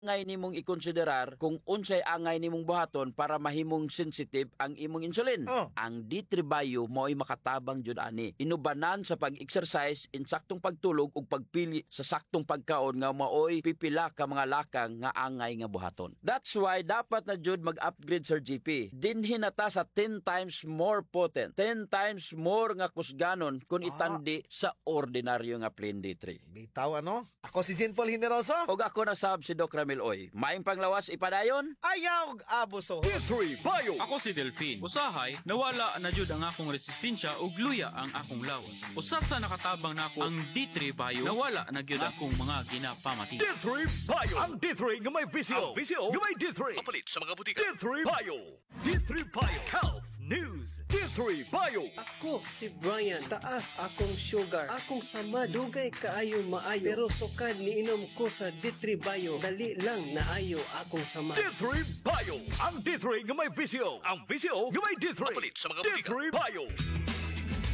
Angay nimong ikonsiderar kung unsay angay nimong buhaton para mahimong sensitive ang imong insulin. Ang D3 Bio mo'y makatabang jud ani. Inubanan sa pag-exercise, insaktong pagtulog ug pagpili sa saktong pagkaon nga maoy pipila ka mga lakang nga angay nga buhaton. That's why dapat na jud mag-upgrade Sir GP. Dinhin nata sa 10 times more potent, 10 times more nga kusganon kung itandi sa ordinaryo nga plain D3. Bitaw ano? Ako si Jean Paul Hineroso. Og ako na sab si Doc Ramil Oy. Maayong panglawas ipadayon. Ayaw abuso. D3 Bio. Ako si Delphine. Usahay, nawala na jud ang akong resistensya ug luya ang akong lawas. Usa sa nakatabang nako ang D3 Bio, nawala na gyud akong mga ginapamati. D3 Bio. Ang D3 nga may VCO. Ang VCO nga may D3. Mapalit sa mga butika. D3 Bio. D3 Bio. Health News. D3 Bio. Ako si Brian, taas akong sugar. Akong sama dugay kaayo maayo. Pero sukad niinom ko sa D3 Bio, dali lang naayo akong sama. D3 Bio. Ang D3 nga may VCO. Ang VCO nga may D3. Mapalit sa mga butika. D3 Bio.